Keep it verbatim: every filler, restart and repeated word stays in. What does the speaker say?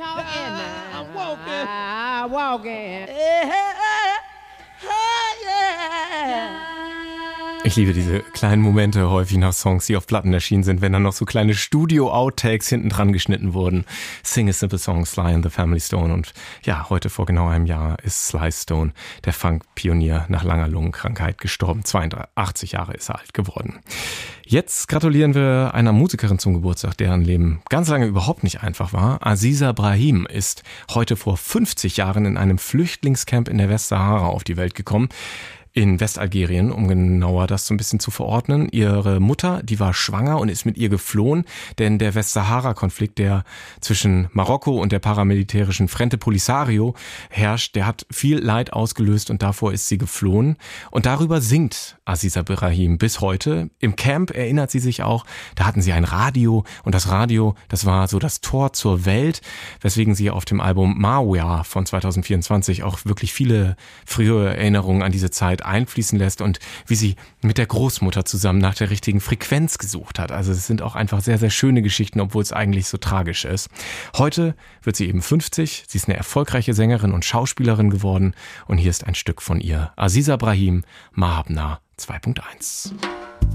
walking. I'm walking. I'm walking. Ich liebe diese kleinen Momente häufig nach Songs, die auf Platten erschienen sind, wenn dann noch so kleine Studio-Outtakes hinten dran geschnitten wurden. Sing a Simple Song, Sly and the Family Stone. Und ja, heute vor genau einem Jahr ist Sly Stone, der Funk-Pionier, nach langer Lungenkrankheit gestorben. zweiundachtzig Jahre ist er alt geworden. Jetzt gratulieren wir einer Musikerin zum Geburtstag, deren Leben ganz lange überhaupt nicht einfach war. Aziza Brahim ist heute vor fünfzig Jahren in einem Flüchtlingscamp in der Westsahara auf die Welt gekommen. In Westalgerien, um genauer das so ein bisschen zu verordnen. Ihre Mutter, die war schwanger und ist mit ihr geflohen, denn der Westsahara-Konflikt, der zwischen Marokko und der paramilitärischen Frente Polisario herrscht, der hat viel Leid ausgelöst und davor ist sie geflohen. Und darüber singt Aziza Brahim bis heute. Im Camp erinnert sie sich auch, da hatten sie ein Radio und das Radio, das war so das Tor zur Welt, weswegen sie auf dem Album Marwa von zwanzig vierundzwanzig auch wirklich viele frühe Erinnerungen an diese Zeit einfließen lässt und wie sie mit der Großmutter zusammen nach der richtigen Frequenz gesucht hat. Also es sind auch einfach sehr, sehr schöne Geschichten, obwohl es eigentlich so tragisch ist. Heute wird sie eben fünfzig, sie ist eine erfolgreiche Sängerin und Schauspielerin geworden und hier ist ein Stück von ihr. Aziza Brahim, Mahabna zwei Punkt eins.